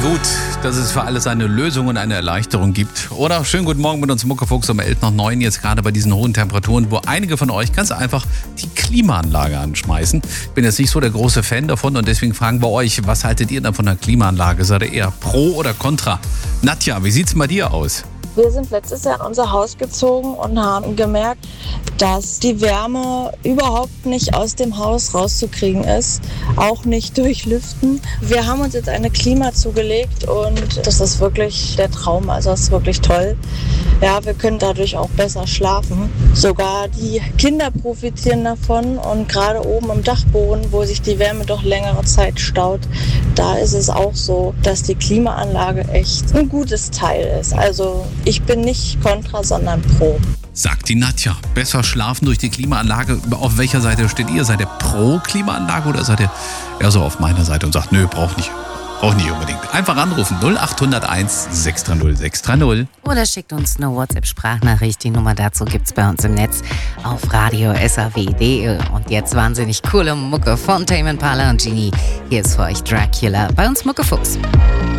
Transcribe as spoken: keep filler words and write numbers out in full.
gut, dass es für alles eine Lösung und eine Erleichterung gibt. Oder schönen guten Morgen mit uns Muckefuchs um elf nach neun, jetzt gerade bei diesen hohen Temperaturen, wo einige von euch ganz einfach die Klimaanlage anschmeißen. Ich bin jetzt nicht so der große Fan davon und deswegen fragen wir euch, was haltet ihr denn von der Klimaanlage? Seid ihr eher pro oder contra? Nadja, wie sieht's bei dir aus? Wir sind letztes Jahr in unser Haus gezogen und haben gemerkt, dass die Wärme überhaupt nicht aus dem Haus rauszukriegen ist, auch nicht durch Lüften. Wir haben uns jetzt eine Klima zugelegt und das ist wirklich der Traum, also das ist wirklich toll. Ja, wir können dadurch auch besser schlafen. Sogar die Kinder profitieren davon und gerade oben im Dachboden, wo sich die Wärme doch längere Zeit staut, da ist es auch so, dass die Klimaanlage echt ein gutes Teil ist. Also ich bin nicht kontra, sondern pro. Sagt die Nadja. Besser schlafen durch die Klimaanlage. Auf welcher Seite steht ihr? Seid ihr pro Klimaanlage oder seid ihr eher so auf meiner Seite und sagt, nö, braucht nicht. Braucht nicht unbedingt. Einfach anrufen null acht null eins sechs drei null sechs drei null. Oder schickt uns eine WhatsApp-Sprachnachricht. Die Nummer dazu gibt's bei uns im Netz auf radio s a w punkt d e. Und jetzt wahnsinnig coole Mucke von Tame Impala und Genie. Hier ist für euch Dracula bei uns Muckefuchs.